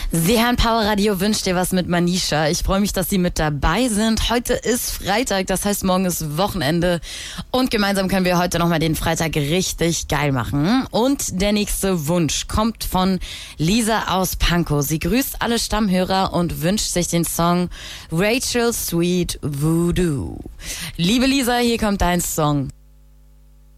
Sie hören Power Radio, wünscht dir was mit Manisha. Ich freue mich, dass Sie mit dabei sind. Heute ist Freitag, das heißt, morgen ist Wochenende. Und gemeinsam können wir heute nochmal den Freitag richtig geil machen. Und der nächste Wunsch kommt von Lisa aus Pankow. Sie grüßt alle Stammhörer und wünscht sich den Song Rachel Sweet Voodoo. Liebe Lisa, hier kommt dein Song.